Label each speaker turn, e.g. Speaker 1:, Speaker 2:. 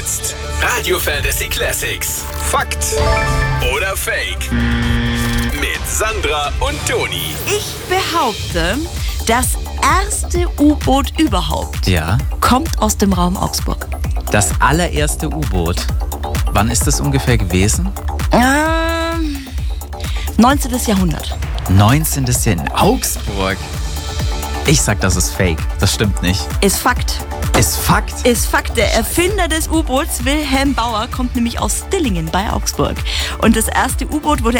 Speaker 1: jetzt Radio Fantasy Classics. Fakt oder Fake? Mit Sandra und Toni.
Speaker 2: Ich behaupte, das erste U-Boot überhaupt
Speaker 3: Ja,
Speaker 2: kommt aus dem Raum Augsburg.
Speaker 3: das allererste U-Boot. Wann ist das ungefähr gewesen?
Speaker 2: 19. Jahrhundert.
Speaker 3: 19. Jahrhundert. Augsburg. Ich sag, das ist Fake. Das stimmt nicht.
Speaker 2: Ist Fakt.
Speaker 3: Ist Fakt.
Speaker 2: Ist Fakt. Der Erfinder des U-Boots, Wilhelm Bauer, kommt nämlich aus Stillingen bei Augsburg. Und das erste U-Boot wurde